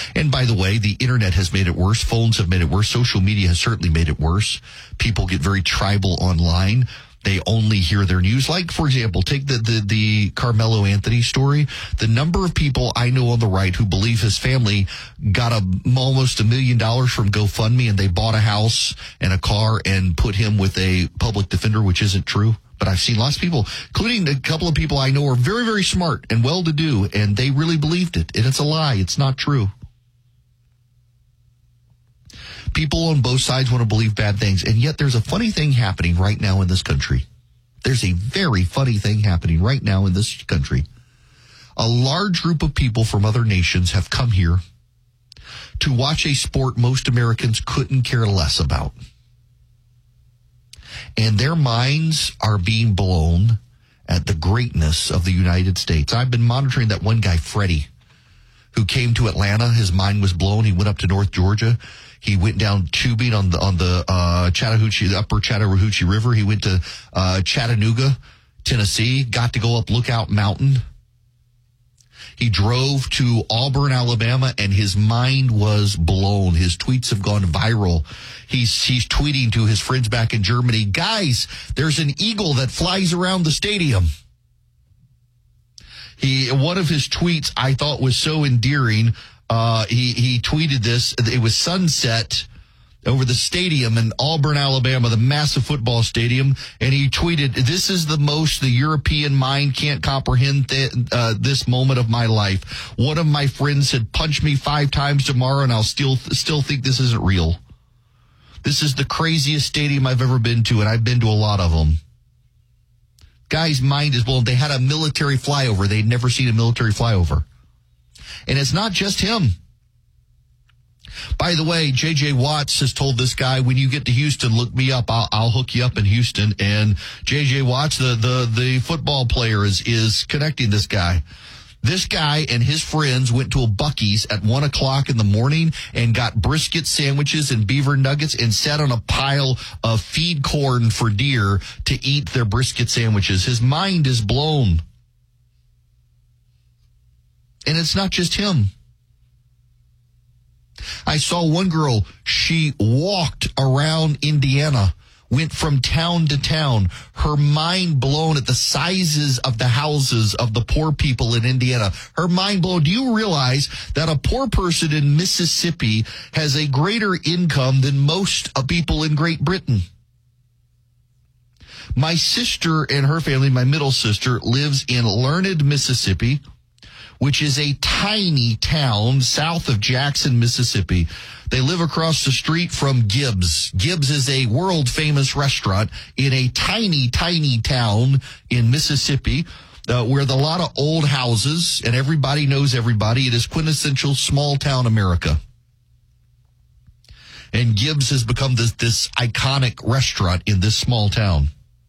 And by the way, the internet has made it worse. Phones have made it worse. Social media has certainly made it worse. People get very tribal online. They only hear their news. Like, for example, take the Carmelo Anthony story. The number of people I know on the right who believe his family got almost $1 million from GoFundMe, and they bought a house and a car and put him with a public defender, which isn't true. But I've seen lots of people, including a couple of people I know are very, very smart and well-to-do, and they really believed it. And it's a lie. It's not true. People on both sides want to believe bad things, and yet there's a funny thing happening right now in this country. There's a very funny thing happening right now in this country. A large group of people from other nations have come here to watch a sport most Americans couldn't care less about. And their minds are being blown at the greatness of the United States. I've been monitoring that one guy, Freddie, who came to Atlanta. His mind was blown. He went up to North Georgia. He went down tubing on the Chattahoochee, the upper Chattahoochee River. He went to Chattanooga, Tennessee, got to go up Lookout Mountain. He drove to Auburn, Alabama, and his mind was blown. His tweets have gone viral. He's tweeting to his friends back in Germany, guys, there's an eagle that flies around the stadium. One of his tweets I thought was so endearing. He tweeted this. It was sunset over the stadium in Auburn, Alabama, the massive football stadium. And he tweeted, this is the most the European mind can't comprehend this moment of my life. One of my friends said, punch me 5 times tomorrow and I'll still think this isn't real. This is the craziest stadium I've ever been to, and I've been to a lot of them. Guy's mind is blown. They had a military flyover. They'd never seen a military flyover. And it's not just him. By the way, J.J. Watts has told this guy, when you get to Houston, look me up. I'll hook you up in Houston. And J.J. Watts, the football player, is connecting this guy. This guy and his friends went to a Buc-ee's at 1 o'clock in the morning and got brisket sandwiches and beaver nuggets and sat on a pile of feed corn for deer to eat their brisket sandwiches. His mind is blown. And it's not just him. I saw one girl, she walked around Indiana, went from town to town, her mind blown at the sizes of the houses of the poor people in Indiana. Her mind blown. Do you realize that a poor person in Mississippi has a greater income than most people in Great Britain? My sister and her family, my middle sister, lives in Learned, Mississippi, which is a tiny town south of Jackson, Mississippi. They live across the street from Gibbs. Gibbs is a world-famous restaurant in a tiny, tiny town in Mississippi where there are a lot of old houses and everybody knows everybody. It is quintessential small-town America. And Gibbs has become this iconic restaurant in this small town.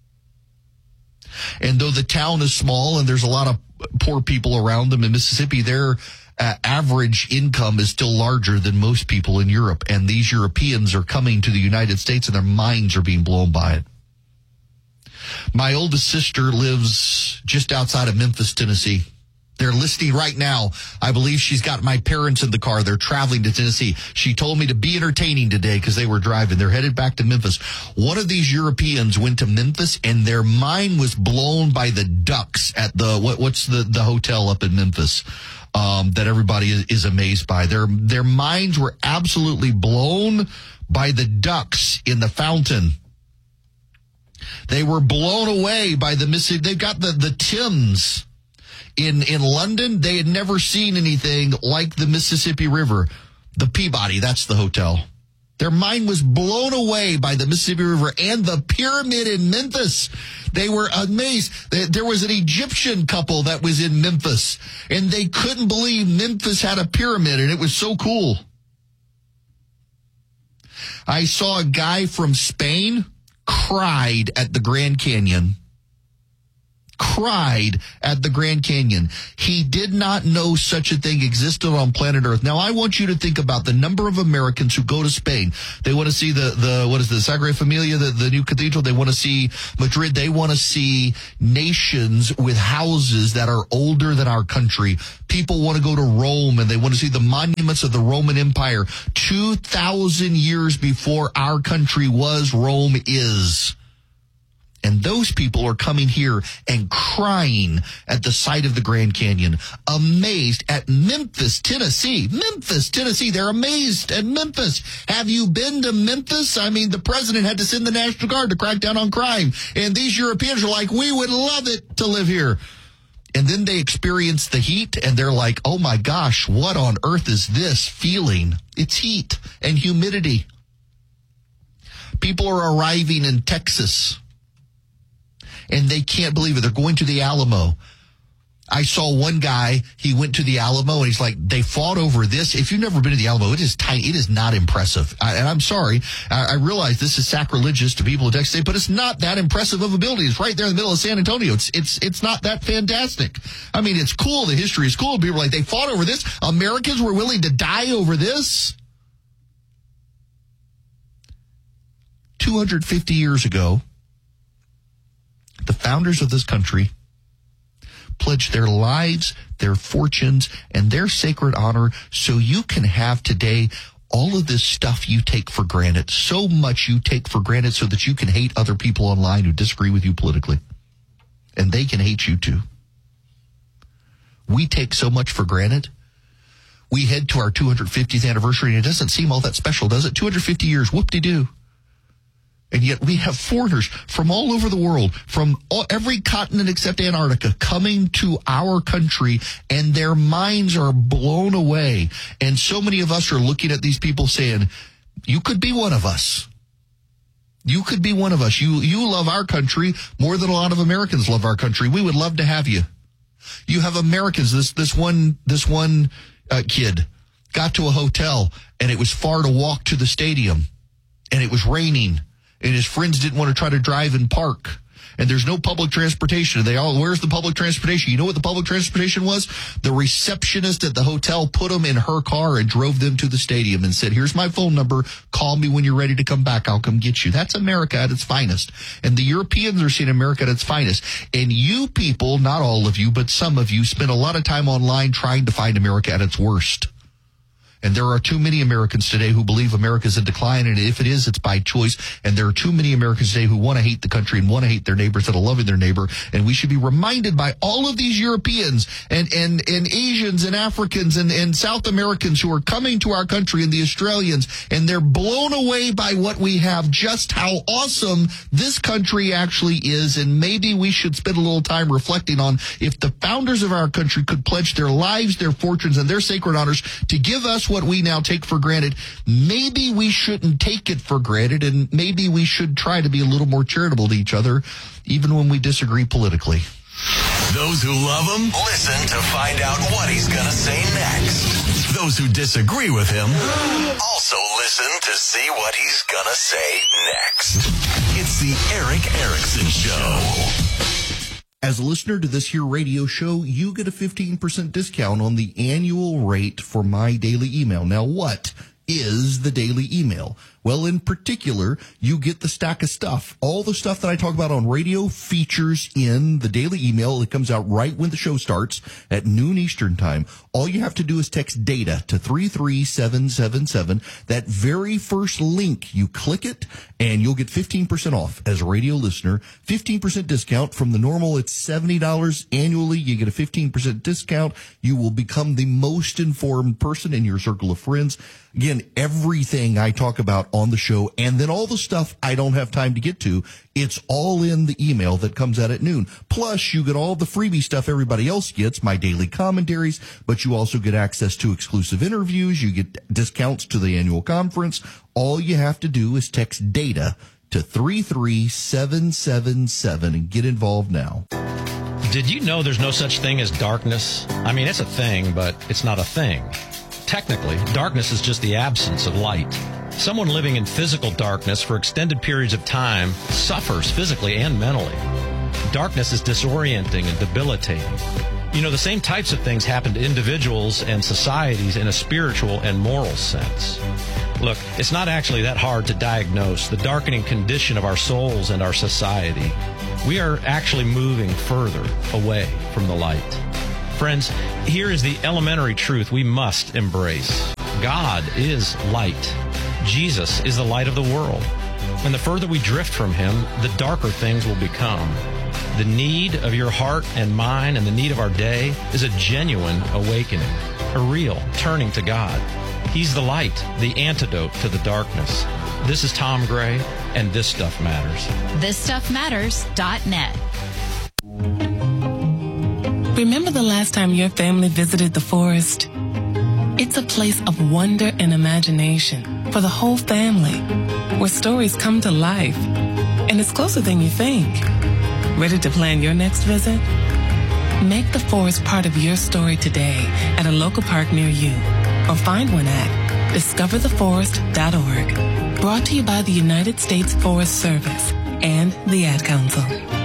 And though the town is small and there's a lot of poor people around them in Mississippi, their average income is still larger than most people in Europe. And these Europeans are coming to the United States and their minds are being blown by it. My oldest sister lives just outside of Memphis, Tennessee. They're listening right now. I believe she's got my parents in the car. They're traveling to Tennessee. She told me to be entertaining today because they were driving. They're headed back to Memphis. One of these Europeans went to Memphis and their mind was blown by the ducks at what's the hotel up in Memphis that everybody is amazed by. Their minds were absolutely blown by the ducks in the fountain. They were blown away by the Mississippi. They've got the Thames. In London, they had never seen anything like the Mississippi River. The Peabody, that's the hotel. Their mind was blown away by the Mississippi River and the pyramid in Memphis. They were amazed. There was an Egyptian couple that was in Memphis, and they couldn't believe Memphis had a pyramid, and it was so cool. I saw a guy from Spain cried at the Grand Canyon. cried at the Grand Canyon. He did not know such a thing existed on planet Earth. Now, I want you to think about the number of Americans who go to Spain. They want to see the Sagrada Familia, the new cathedral. They want to see Madrid. They want to see nations with houses that are older than our country. People want to go to Rome, and they want to see the monuments of the Roman Empire. 2,000 years before our country was, Rome is. And those people are coming here and crying at the sight of the Grand Canyon, amazed at Memphis, Tennessee. Memphis, Tennessee. They're amazed at Memphis. Have you been to Memphis? I mean, the president had to send the National Guard to crack down on crime. And these Europeans are like, we would love it to live here. And then they experience the heat, and they're like, oh my gosh, what on earth is this feeling? It's heat and humidity. People are arriving in Texas, and they can't believe it. They're going to the Alamo. I saw one guy, he went to the Alamo, and he's like, they fought over this. If you've never been to the Alamo, it is tiny. It is not impressive. And I'm sorry. I realize this is sacrilegious to people in Texas State, but it's not that impressive of a building. It's right there in the middle of San Antonio. It's not that fantastic. I mean, it's cool. The history is cool. People are like, they fought over this. Americans were willing to die over this. 250 years ago, the founders of this country pledged their lives, their fortunes, and their sacred honor so you can have today all of this stuff you take for granted, so much you take for granted so that you can hate other people online who disagree with you politically. And they can hate you too. We take so much for granted. We head to our 250th anniversary, and it doesn't seem all that special, does it? 250 years, whoop-de-doo. And yet we have foreigners from all over the world, from every continent except Antarctica, coming to our country, and their minds are blown away. And so many of us are looking at these people saying, you could be one of us. You could be one of us. You love our country more than a lot of Americans love our country. We would love to have you. You have Americans. This one kid got to a hotel, and it was far to walk to the stadium, and it was raining. And his friends didn't want to try to drive and park. And there's no public transportation. Where's the public transportation? You know what the public transportation was? The receptionist at the hotel put them in her car and drove them to the stadium and said, here's my phone number. Call me when you're ready to come back. I'll come get you. That's America at its finest. And the Europeans are seeing America at its finest. And you people, not all of you, but some of you, spend a lot of time online trying to find America at its worst. And there are too many Americans today who believe America is in decline, and if it is, it's by choice. And there are too many Americans today who want to hate the country and want to hate their neighbor instead of loving their neighbor. And we should be reminded by all of these Europeans and Asians and Africans and South Americans who are coming to our country, and the Australians, and they're blown away by what we have, just how awesome this country actually is. And maybe we should spend a little time reflecting on if the founders of our country could pledge their lives, their fortunes, and their sacred honors to give us what we now take for granted. Maybe we shouldn't take it for granted, and maybe we should try to be a little more charitable to each other, even when we disagree politically. Those who love him, listen to find out what he's going to say next. Those who disagree with him, also listen to see what he's going to say next. It's the Erick Erickson Show. As a listener to this here radio show, you get a 15% discount on the annual rate for my daily email. Now, what is the daily email? Well, in particular, you get the stack of stuff. All the stuff that I talk about on radio features in the daily email. It comes out right when the show starts at noon Eastern time. All you have to do is text DATA to 33777. That very first link, you click it, and you'll get 15% off as a radio listener. 15% discount from the normal. It's $70 annually. You get a 15% discount. You will become the most informed person in your circle of friends. Again, everything I talk about on the show, and then all the stuff I don't have time to get to, it's all in the email that comes out at noon. Plus, you get all the freebie stuff everybody else gets, my daily commentaries, but you also get access to exclusive interviews. You get discounts to the annual conference. All you have to do is text DATA to 33777 and get involved now. Did you know there's no such thing as darkness? I mean, it's a thing, but it's not a thing. Technically, darkness is just the absence of light. Someone living in physical darkness for extended periods of time suffers physically and mentally. Darkness is disorienting and debilitating. You know, the same types of things happen to individuals and societies in a spiritual and moral sense. Look, it's not actually that hard to diagnose the darkening condition of our souls and our society. We are actually moving further away from the light. Friends, here is the elementary truth we must embrace. God is light. Jesus is the light of the world. And the further we drift from him, the darker things will become. The need of your heart and mine and the need of our day is a genuine awakening, a real turning to God. He's the light, the antidote to the darkness. This is Tom Gray, and This Stuff Matters. ThisStuffMatters.net. Remember the last time your family visited the forest? It's a place of wonder and imagination for the whole family, where stories come to life. And it's closer than you think. Ready to plan your next visit? Make the forest part of your story today at a local park near you, or find one at discovertheforest.org. Brought to you by the United States Forest Service and the Ad Council.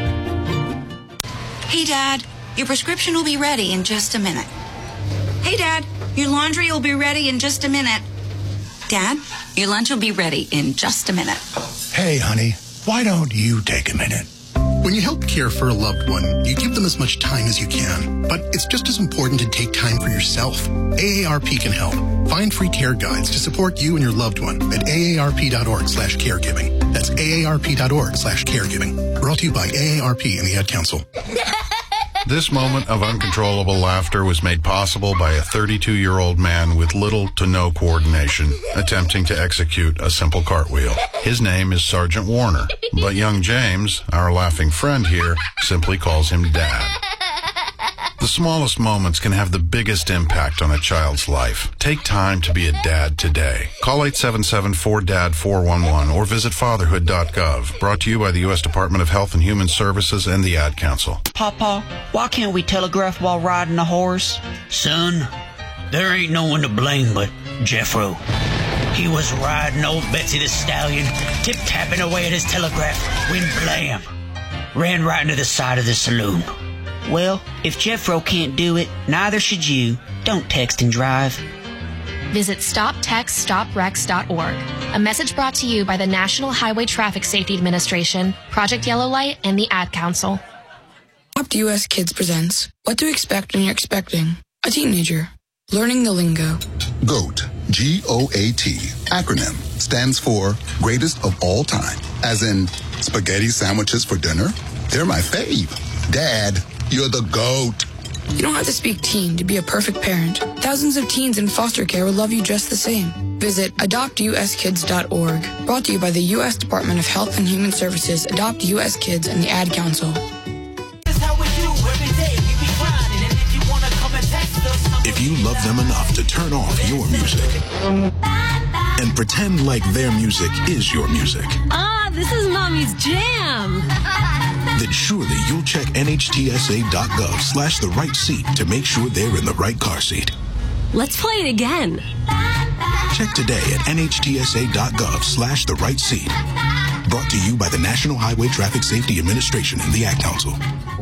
Hey, Dad, your prescription will be ready in just a minute. Hey, Dad, your laundry will be ready in just a minute. Dad, your lunch will be ready in just a minute. Hey, honey, why don't you take a minute? When you help care for a loved one, you give them as much time as you can. But it's just as important to take time for yourself. AARP can help. Find free care guides to support you and your loved one at aarp.org/caregiving. That's aarp.org/caregiving. Brought to you by AARP and the Ad Council. This moment of uncontrollable laughter was made possible by a 32-year-old man with little to no coordination attempting to execute a simple cartwheel. His name is Sergeant Warner, but young James, our laughing friend here, simply calls him Dad. The smallest moments can have the biggest impact on a child's life. Take time to be a dad today. Call 877-4DAD-411 or visit fatherhood.gov. Brought to you by the U.S. Department of Health and Human Services and the Ad Council. Papa, why can't we telegraph while riding a horse? Son, there ain't no one to blame but Jeffro. He was riding old Betsy the Stallion, tip-tapping away at his telegraph, when blam, ran right into the side of the saloon. Well, if Jeffro can't do it, neither should you. Don't text and drive. Visit StopTextStopWrecks.org. A message brought to you by the National Highway Traffic Safety Administration, Project Yellow Light, and the Ad Council. Adopt US Kids presents What to Expect When You're Expecting a Teenager. Learning the lingo. GOAT, G-O-A-T, acronym, stands for Greatest of All Time. As in, spaghetti sandwiches for dinner? They're my fave. Dad, you're the GOAT. You don't have to speak teen to be a perfect parent. Thousands of teens in foster care will love you just the same. Visit adoptuskids.org. Brought to you by the U.S. Department of Health and Human Services, Adopt U.S. Kids, and the Ad Council. If you love them enough to turn off your music and pretend like their music is your music. This is Mommy's jam. Then surely you'll check NHTSA.gov/the right seat to make sure they're in the right car seat. Let's play it again. Check today at NHTSA.gov/the right seat. Brought to you by the National Highway Traffic Safety Administration and the Ad Council.